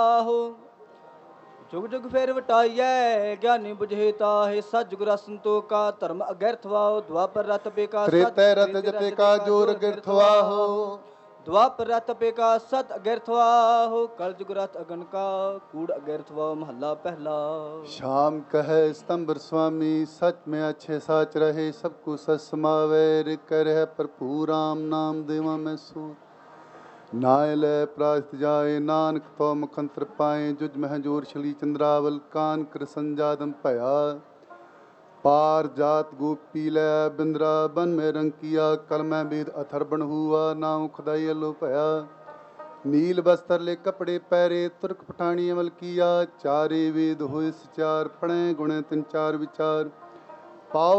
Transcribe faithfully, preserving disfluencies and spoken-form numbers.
ਆਹੋ जुग जुग फेर वटाइयै ज्ञानी बुझे ताहे सतजुग संतोखा धर्म अगैरथवाओ द्वापर रत पेका त्रेतै रत जपे का जोर गिरथवा हो। द्वापर रत पेका सत अगैरथवाहो कलजुग रथ अगन का कूड़ अगैरथवा महला पहला। शाम कहे स्तंभर स्वामी सच में अच्छे साच रहे सबको सच समावे रिक कर है भरपूर राम नाम देवा में सूर। नाय लै प्रास्त जाए नानक तो मुखंतर पाए जुज महजूर छली चंद्रावल कान कर संजादम भया। पार जात गोपी लै बिंद्रा बन में रंग किया कल मैं वेद अथर्बण हुआ नाम खुदाई अलो भया। नील बस्तर ले कपड़े पैरे तुर्क पठानी अमल किया चारे वेद होए सचार पढ़े गुणे तिन चार विचार। पाओ